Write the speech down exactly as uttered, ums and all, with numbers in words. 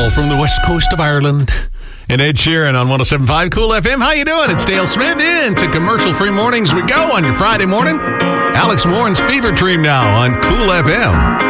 All from the west coast of Ireland. And Ed Sheeran on one oh seven point five Cool F M. How you doing? It's Dale Smith. Into commercial-free mornings we go on your Friday morning. Alex Warren's Fever Dream now on Cool F M.